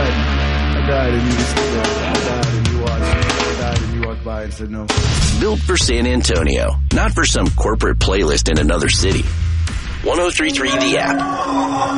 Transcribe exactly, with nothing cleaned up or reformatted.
I died and you just stood there. I died and you watched. I died and you walked by and said no. Built for San Antonio, not for some corporate playlist in another city. one oh three point three The App.